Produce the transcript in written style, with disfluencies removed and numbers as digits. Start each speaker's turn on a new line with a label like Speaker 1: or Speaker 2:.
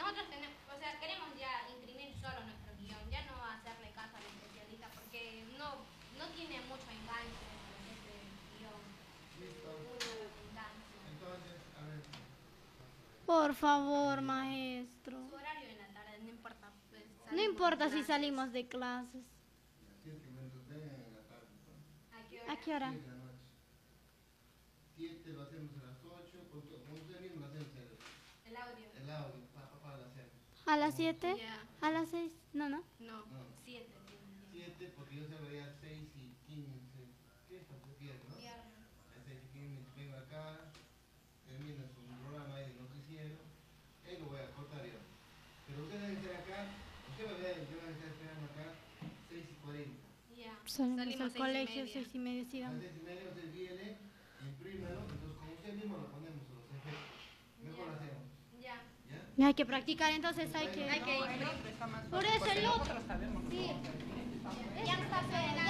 Speaker 1: nosotros tenemos, o sea, queremos ya imprimir solo nuestro guión, ya no hacerle caso al especialista porque no tiene mucho enganche este guión.
Speaker 2: Listo. Entonces, a ver.
Speaker 3: Por favor, maestro.
Speaker 1: Su horario en la tarde, no importa. Pues,
Speaker 3: No importa si salimos de clases.
Speaker 2: Tienes que venir en la tarde.
Speaker 1: ¿A qué hora?
Speaker 3: ¿A qué hora?
Speaker 2: 7 de la noche. 7 lo hacemos a las 8, con usted mismo lo hacemos
Speaker 1: El audio.
Speaker 2: el audio, para la cena.
Speaker 3: ¿A las 7?
Speaker 1: Ya.
Speaker 3: ¿A las 6? No.
Speaker 1: No,
Speaker 2: No.
Speaker 1: 7.
Speaker 2: 7 porque yo salgo ya a 6 y 15. ¿Qué es lo que quieres, no?
Speaker 1: Viernes.
Speaker 2: A 6 y 15 vengo acá, termino un programa ahí de noticiero, ahí lo voy a cortar yo. Pero ustedes deben estar acá, ustedes me ven, yo voy a estar esperando acá 6 y 40.
Speaker 1: Ya.
Speaker 3: Salimos al
Speaker 1: 6:30.
Speaker 3: colegio 6 y media, sí,
Speaker 2: A
Speaker 3: vamos.
Speaker 2: las 6 y media usted viene, imprímelo, entonces con usted mismo lo ponemos los efectos. Mejor lo hacemos.
Speaker 1: Ya.
Speaker 2: ¿Ya?
Speaker 3: Y hay que practicar, entonces hay que...
Speaker 1: Hay que ir.
Speaker 3: Por eso el otro.
Speaker 1: Sí. Ya está pena.